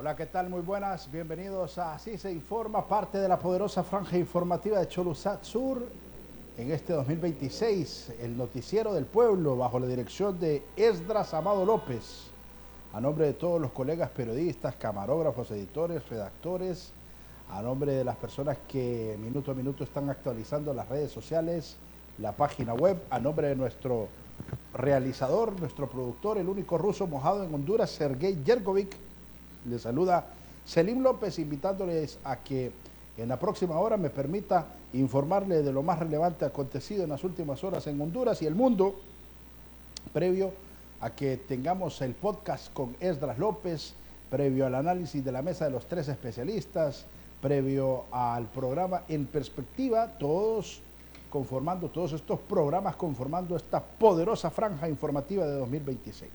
Hola, ¿qué tal? Muy buenas, bienvenidos a Así se informa, parte de la poderosa franja informativa de Cholusat Sur en este 2026, el noticiero del pueblo bajo la dirección de Esdras Amado López, a nombre de todos los colegas periodistas, camarógrafos, editores, redactores, a nombre de las personas que minuto a minuto están actualizando las redes sociales, la página web, a nombre de nuestro realizador, nuestro productor, el único ruso mojado en Honduras, Sergei Yergovic. Les saluda Selim López, invitándoles a que en la próxima hora me permita informarle de lo más relevante acontecido en las últimas horas en Honduras y el mundo, previo a que tengamos el podcast con Esdras López, previo al análisis de la mesa de los tres especialistas, previo al programa En Perspectiva, todos estos programas conformando esta poderosa franja informativa de 2026.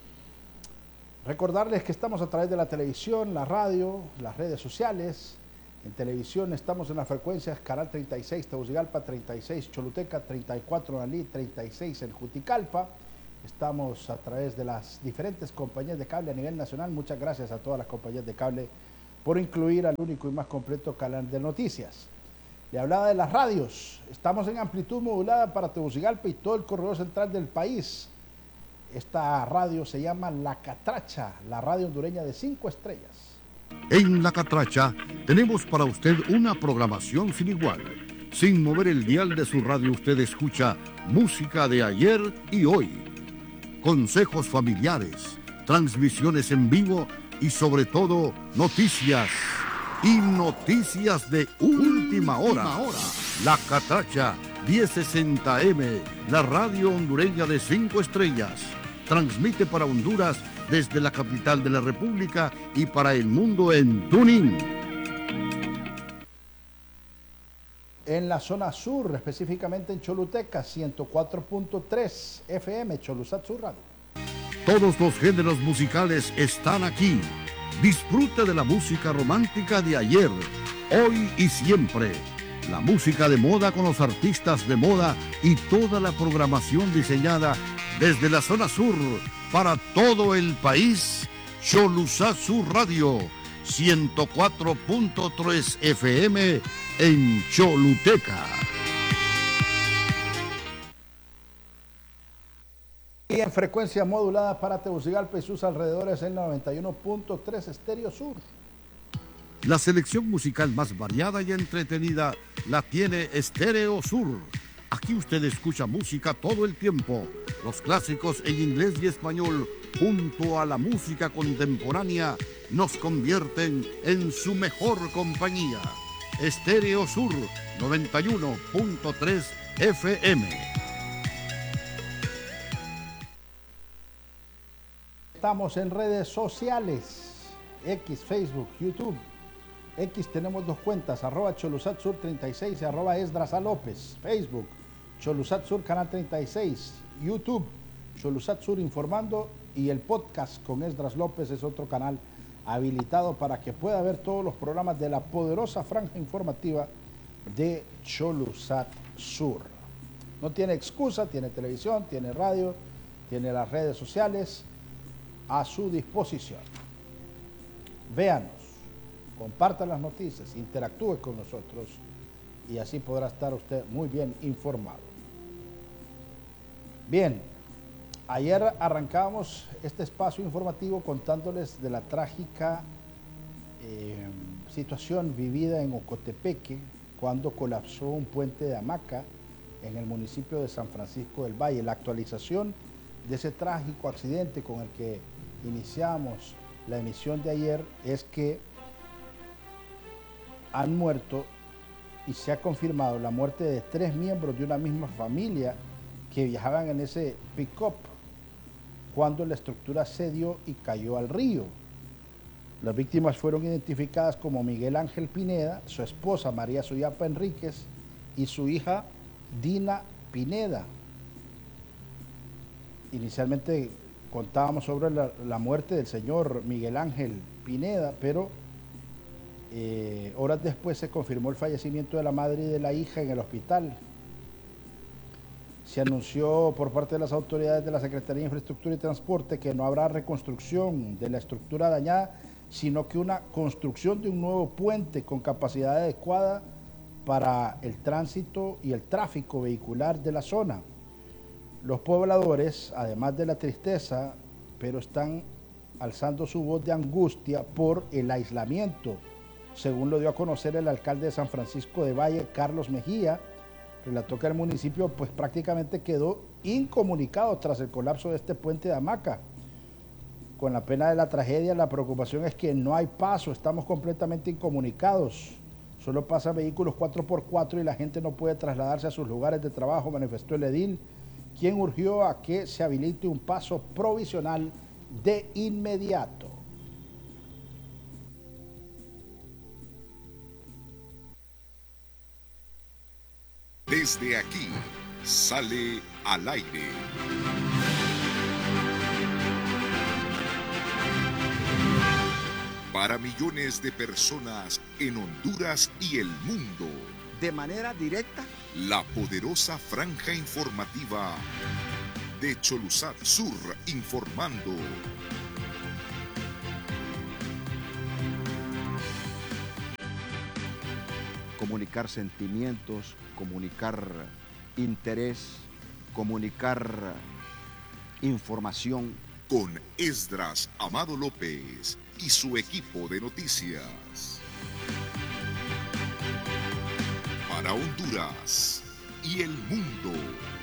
Recordarles que estamos a través de la televisión, la radio, las redes sociales. En televisión estamos en las frecuencias Canal 36 Tegucigalpa, 36 Choluteca, 34 Nalí, 36 en Juticalpa. Estamos a través de las diferentes compañías de cable a nivel nacional. Muchas gracias a todas las compañías de cable por incluir al único y más completo canal de noticias. Le hablaba de las radios. Estamos en amplitud modulada para Tegucigalpa y todo el corredor central del país. Esta radio se llama La Catracha, la radio hondureña de 5 estrellas. En La Catracha tenemos para usted una programación sin igual. Sin mover el dial de su radio usted escucha música de ayer y hoy, consejos familiares, transmisiones en vivo y sobre todo noticias y noticias de última hora. La Catracha 1060M, la radio hondureña de 5 estrellas. Transmite para Honduras desde la capital de la República y para el mundo en TuneIn. En la zona sur, específicamente en Choluteca, 104.3 FM, Cholusat Sur Radio. Todos los géneros musicales están aquí. Disfrute de la música romántica de ayer, hoy y siempre. La música de moda con los artistas de moda y toda la programación diseñada desde la zona sur para todo el país. Cholusat Sur Radio, 104.3 FM en Choluteca. Y en frecuencia modulada para Tegucigalpa y sus alrededores en 91.3 Estéreo Sur. La selección musical más variada y entretenida la tiene Estéreo Sur. Aquí usted escucha música todo el tiempo. Los clásicos en inglés y español, junto a la música contemporánea, nos convierten en su mejor compañía. Estéreo Sur, 91.3 FM. Estamos en redes sociales, X, Facebook, YouTube. X tenemos dos cuentas, @CholusatSur36 y @Esdras López. Facebook, Cholusat Sur Canal 36. YouTube, Cholusat Sur Informando, y el podcast con Esdras López es otro canal habilitado para que pueda ver todos los programas de la poderosa franja informativa de Cholusat Sur. No tiene excusa, tiene televisión, tiene radio, tiene las redes sociales a su disposición. Véanos, comparta las noticias, interactúe con nosotros y así podrá estar usted muy bien informado. Bien, ayer arrancábamos este espacio informativo contándoles de la trágica situación vivida en Ocotepeque cuando colapsó un puente de hamaca en el municipio de San Francisco del Valle. La actualización de ese trágico accidente con el que iniciamos la emisión de ayer es que han muerto y se ha confirmado la muerte de 3 miembros de una misma familia que viajaban en ese pick-up cuando la estructura cedió y cayó al río. Las víctimas fueron identificadas como Miguel Ángel Pineda, su esposa María Suyapa Enríquez y su hija Dina Pineda. Inicialmente contábamos sobre la muerte del señor Miguel Ángel Pineda, pero horas después se confirmó el fallecimiento de la madre y de la hija en el hospital. Se anunció por parte de las autoridades de la Secretaría de Infraestructura y Transporte que no habrá reconstrucción de la estructura dañada, sino que una construcción de un nuevo puente con capacidad adecuada para el tránsito y el tráfico vehicular de la zona. Los pobladores, además de la tristeza, pero están alzando su voz de angustia por el aislamiento, según lo dio a conocer el alcalde de San Francisco de Valle, Carlos Mejía. Relató que el municipio pues prácticamente quedó incomunicado tras el colapso de este puente de hamaca. Con la pena de la tragedia, la preocupación es que no hay paso, estamos completamente incomunicados. Solo pasan vehículos 4x4 y la gente no puede trasladarse a sus lugares de trabajo, manifestó el edil, quien urgió a que se habilite un paso provisional de inmediato. Desde aquí sale al aire. Para millones de personas en Honduras y el mundo. De manera directa. La poderosa franja informativa de Cholusat Sur informando. Comunicar sentimientos, comunicar interés, comunicar información. Con Esdras Amado López y su equipo de noticias. Para Honduras y el mundo.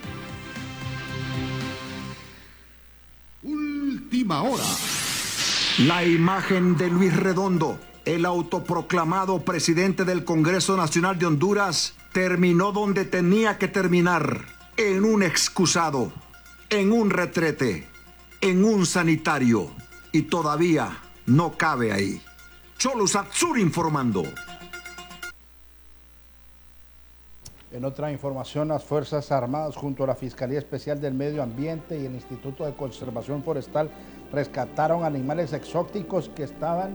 Última hora. La imagen de Luis Redondo, el autoproclamado presidente del Congreso Nacional de Honduras, terminó donde tenía que terminar, en un excusado, en un retrete, en un sanitario, y todavía no cabe ahí. Cholusat Sur informando. En otra información, las Fuerzas Armadas junto a la Fiscalía Especial del Medio Ambiente y el Instituto de Conservación Forestal rescataron animales exóticos que estaban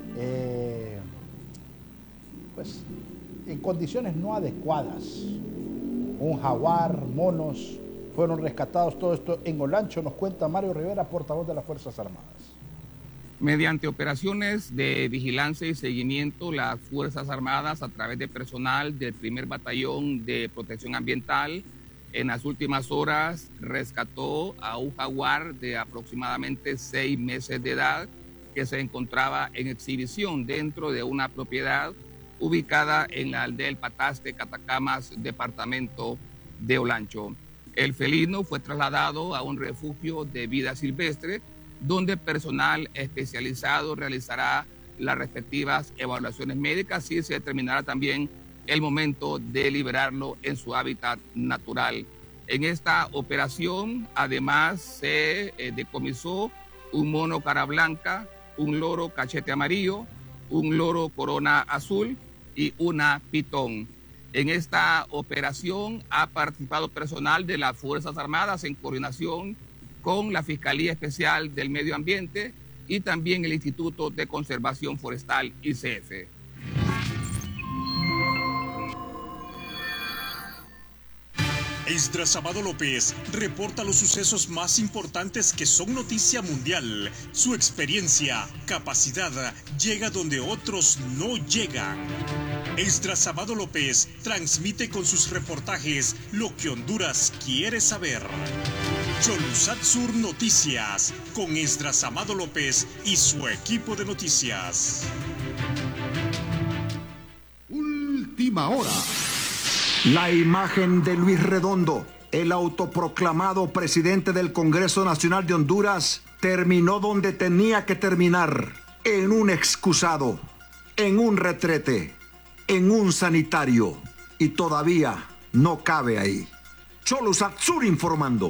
pues, en condiciones no adecuadas. Un jaguar, monos, fueron rescatados. Todo esto en Olancho, nos cuenta Mario Rivera, portavoz de las Fuerzas Armadas. Mediante operaciones de vigilancia y seguimiento, las Fuerzas Armadas, a través de personal del primer batallón de protección ambiental, en las últimas horas rescató a un jaguar de aproximadamente 6 meses de edad que se encontraba en exhibición dentro de una propiedad ubicada en la aldea El Pataste, Catacamas, departamento de Olancho. El felino fue trasladado a un refugio de vida silvestre, donde personal especializado realizará las respectivas evaluaciones médicas y se determinará también el momento de liberarlo en su hábitat natural. En esta operación, además, se decomisó un mono cara blanca, un loro cachete amarillo, un loro corona azul y una pitón. En esta operación ha participado personal de las Fuerzas Armadas en coordinación con la Fiscalía Especial del Medio Ambiente y también el Instituto de Conservación Forestal, ICF. Esdras Amado López reporta los sucesos más importantes que son noticia mundial. Su experiencia, capacidad, llega donde otros no llegan. Esdras Amado López transmite con sus reportajes lo que Honduras quiere saber. Cholusat Sur Noticias, con Esdras Amado López y su equipo de noticias. Última hora. La imagen de Luis Redondo, el autoproclamado presidente del Congreso Nacional de Honduras, terminó donde tenía que terminar, en un excusado, en un retrete, en un sanitario, y todavía no cabe ahí. Cholusat Sur informando.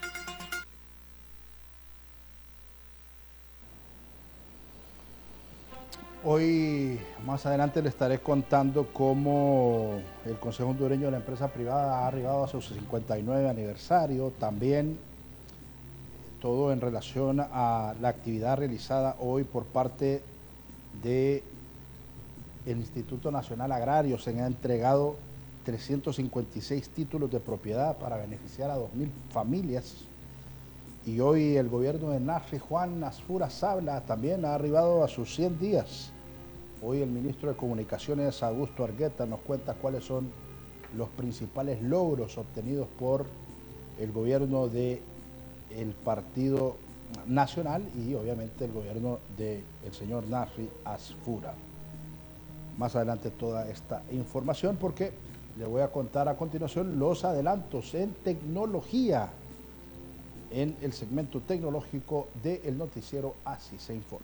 Hoy, más adelante, le estaré contando cómo el Consejo Hondureño de la Empresa Privada ha arribado a su 59 aniversario. También todo en relación a la actividad realizada hoy por parte del Instituto Nacional Agrario. Se han entregado 356 títulos de propiedad para beneficiar a 2.000 familias. Y hoy el gobierno de Nasri Juan Asfura Sabla también ha arribado a sus 100 días. Hoy el ministro de Comunicaciones, Augusto Argueta, nos cuenta cuáles son los principales logros obtenidos por el gobierno del Partido Nacional y obviamente el gobierno del señor Nasri Asfura. Más adelante toda esta información porque le voy a contar a continuación los adelantos en tecnología en el segmento tecnológico del noticiero Así se informa.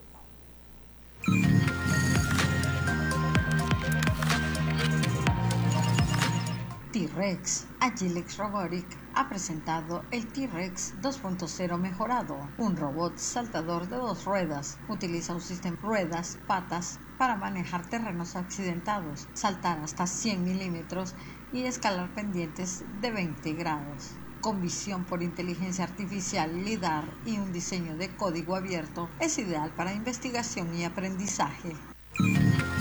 T-Rex. Agilex Robotic ha presentado el T-Rex 2.0 mejorado, un robot saltador de 2 ruedas. Utiliza un sistema de ruedas, patas para manejar terrenos accidentados, saltar hasta 100 milímetros y escalar pendientes de 20 grados. Con visión por inteligencia artificial, LIDAR y un diseño de código abierto, es ideal para investigación y aprendizaje.